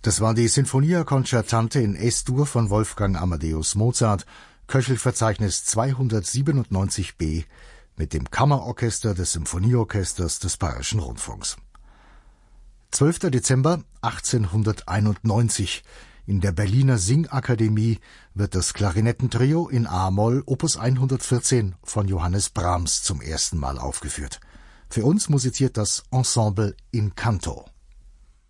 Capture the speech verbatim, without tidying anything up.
Das war die Sinfonia Concertante in Es-Dur von Wolfgang Amadeus Mozart, Köchelverzeichnis zweihundertsiebenundneunzig b, mit dem Kammerorchester des Symphonieorchesters des Bayerischen Rundfunks. zwölfter Dezember achtzehnhunderteinundneunzig. In der Berliner Singakademie wird das Klarinettentrio in a-Moll Opus hundertvierzehn von Johannes Brahms zum ersten Mal aufgeführt. Für uns musiziert das Ensemble in Canto.